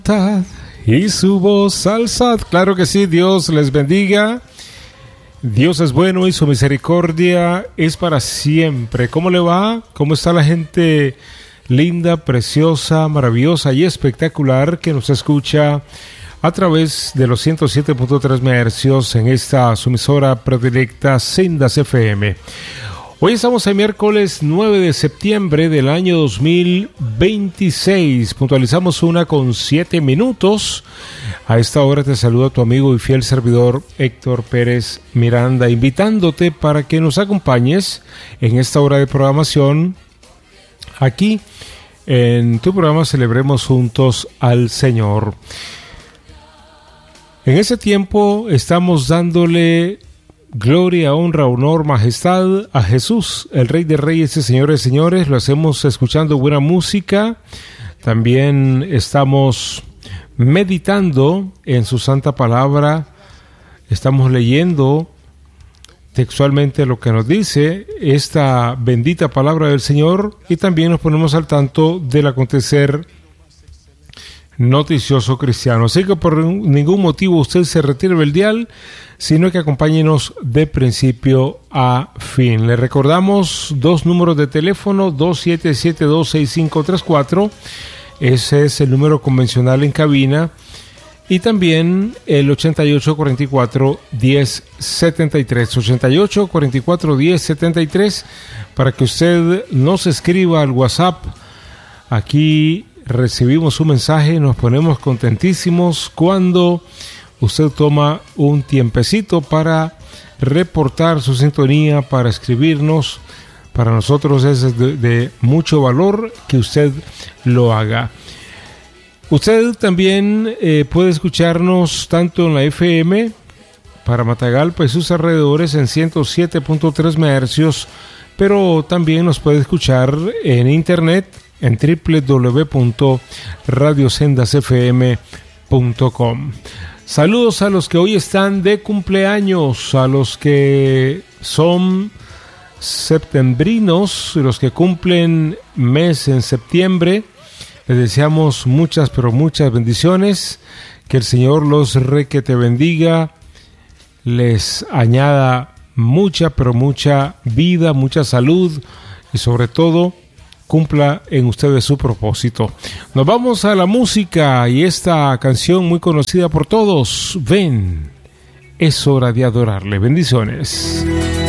Y su voz alzad. Claro que sí, Dios les bendiga. Dios es bueno y su misericordia es para siempre. ¿Cómo le va? ¿Cómo está la gente linda, preciosa, maravillosa y espectacular que nos escucha a través de los 107.3 MHz en esta su emisora predilecta Sendas FM? Hoy estamos en miércoles 9 de septiembre del año 2026. Puntualizamos 1:07. A esta hora te saluda tu amigo y fiel servidor Héctor Pérez Miranda, invitándote para que nos acompañes en esta hora de programación. Aquí en tu programa Celebremos Juntos al Señor. En ese tiempo estamos dándole gloria, honra, honor, majestad a Jesús, el Rey de Reyes y Señores de Señores. Lo hacemos escuchando buena música. También estamos meditando en su santa palabra. Estamos leyendo textualmente lo que nos dice esta bendita palabra del Señor, y también nos ponemos al tanto del acontecer noticioso cristiano. Así que por ningún motivo usted se retire del dial, sino que acompáñenos de principio a fin. Le recordamos dos números de teléfono: 277-26534, ese es el número convencional en cabina, y también el 8844-1073, 8844-1073, para que usted nos escriba al WhatsApp. Aquí recibimos un mensaje, nos ponemos contentísimos cuando usted toma un tiempecito para reportar su sintonía, para escribirnos. Para nosotros es de mucho valor que usted lo haga. Usted también puede escucharnos tanto en la FM para Matagalpa y sus alrededores en 107.3 MHz, pero también nos puede escuchar en internet en www.radiosendasfm.com. Saludos a los que hoy están de cumpleaños, a los que son septembrinos, los que cumplen mes en septiembre. Les deseamos muchas, pero muchas bendiciones. Que el Señor los requete bendiga, les añada mucha, pero mucha vida, mucha salud, y sobre todo cumpla en ustedes su propósito. Nos vamos a la música y esta canción muy conocida por todos. Ven, es hora de adorarle. Bendiciones.